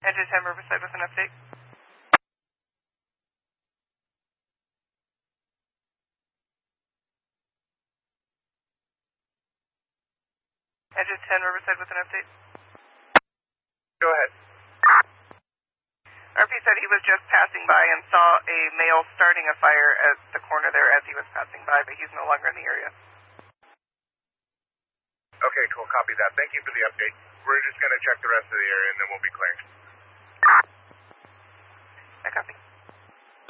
Engine 10 Riverside with an update. Engine 10 Riverside with an update. Go ahead. RP said he was just passing by and saw a male starting a fire at the corner there as he was passing by, but he's no longer in the area. Okay, cool. Copy that. Thank you for the update. We're just going to check the rest of the area and then we'll be clearing.